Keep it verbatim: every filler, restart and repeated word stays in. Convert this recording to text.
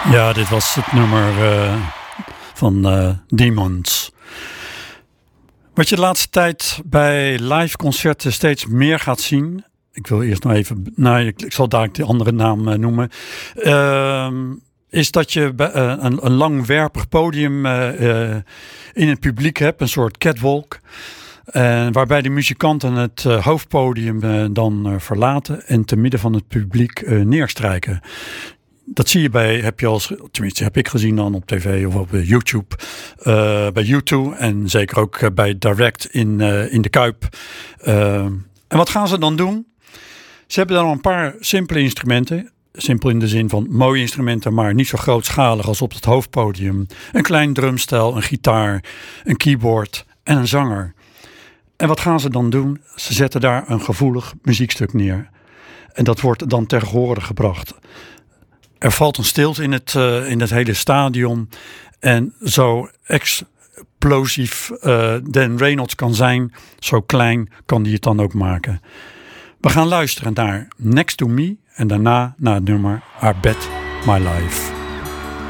Ja, dit was het nummer uh, van uh, Demons. Wat je de laatste tijd bij live concerten steeds meer gaat zien. Ik wil eerst nog even, nou, ik, ik zal daar de andere naam uh, noemen. Uh, is dat je bij, uh, een, een langwerpig podium uh, uh, in het publiek hebt, een soort catwalk. Uh, waarbij de muzikanten het uh, hoofdpodium uh, dan uh, verlaten en te midden van het publiek uh, neerstrijken. Dat zie je bij, heb je als, tenminste heb ik gezien dan op tv of op YouTube, uh, bij U twee en zeker ook uh, bij Direct in, uh, in de Kuip. Uh, en wat gaan ze dan doen? Ze hebben dan een paar simpele instrumenten. Simpel in de zin van mooie instrumenten, maar niet zo grootschalig als op het hoofdpodium. Een klein drumstel, een gitaar, een keyboard en een zanger. En wat gaan ze dan doen? Ze zetten daar een gevoelig muziekstuk neer. En dat wordt dan ter gehore gebracht. Er valt een stilte in het, uh, in het hele stadion. En zo explosief uh, Dan Reynolds kan zijn, zo klein kan die het dan ook maken. We gaan luisteren naar Next to Me en daarna naar het nummer I Bet My Life.